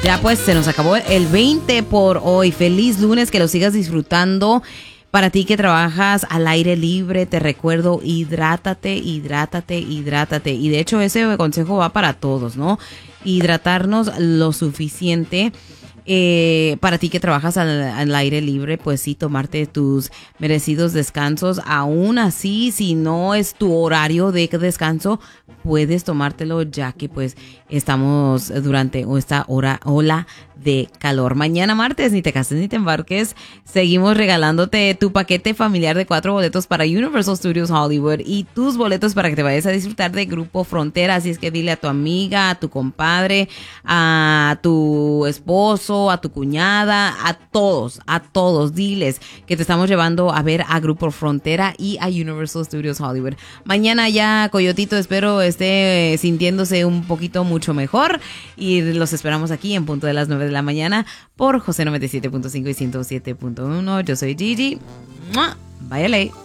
Ya pues se nos acabó el 20 por hoy. Feliz lunes, que lo sigas disfrutando. Para ti que trabajas al aire libre, te recuerdo, hidrátate. Y de hecho ese consejo va para todos, ¿no? Hidratarnos lo suficiente. Para ti que trabajas al aire libre, pues sí, tomarte tus merecidos descansos. Aún así, si no es tu horario de descanso, puedes tomártelo, ya que pues estamos durante esta ola de calor. Mañana martes, ni te cases ni te embarques, seguimos regalándote tu paquete familiar de 4 boletos para Universal Studios Hollywood y tus boletos para que te vayas a disfrutar de Grupo Frontera. Así es que dile a tu amiga, a tu compadre, a tu esposo, a tu cuñada, a todos, diles que te estamos llevando a ver a Grupo Frontera y a Universal Studios Hollywood. Mañana ya Coyotito espero esté sintiéndose un poquito mucho mejor y los esperamos aquí en punto de las 9 de la mañana por José 97.5 y 107.1. Yo soy Gigi. Bye, LA.